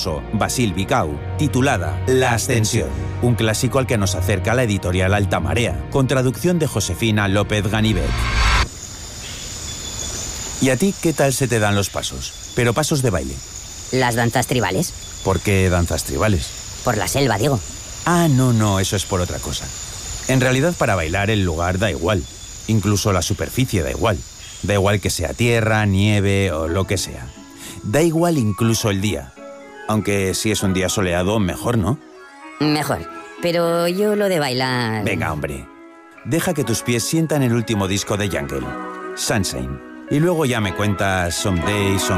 ruso Vasil Vikau, titulada La Ascensión, un clásico al que nos acerca la editorial Alta Marea, con traducción de Josefina López Ganivet. ¿Y a ti qué tal se te dan los pasos? Pero pasos de baile. Las danzas tribales. ¿Por qué danzas tribales? Por la selva, digo. Ah, no, eso es por otra cosa. En realidad, para bailar el lugar da igual. Incluso la superficie da igual. Da igual que sea tierra, nieve o lo que sea. Da igual incluso el día. Aunque si es un día soleado, mejor, ¿no? Mejor. Pero yo lo de bailar... Venga, hombre. Deja que tus pies sientan el último disco de Jungle, Sunshine. Y luego ya me cuentas Someday,